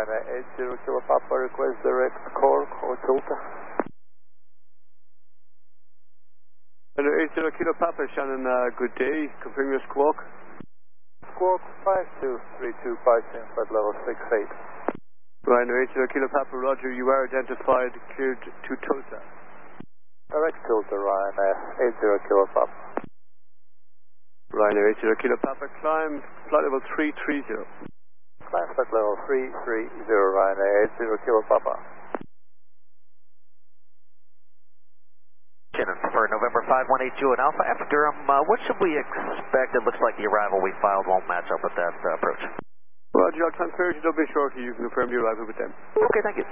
Ryanair 80 Kilo Papa, request direct Cork or Tilta. Hello, 80 Kilo Papa, Shannon, good day. Confirm your squawk. Squawk 5232, passing flight level 68. Ryanair 80 Kilo Papa, roger, you are identified, cleared to Tulsa. Direct Tilta, Ryanair 80 Kilo Papa. Ryanair 80 Kilo Papa, climb flight level 330. Climb flight level 330, Ryanair 80 Kilo Papa. For November 5182 and Alpha F Durham, what should we expect? It looks like the arrival we filed won't match up with that approach. Roger, I'll transfer you to Dublin shortly. You can confirm the arrival with them. Okay, thank you.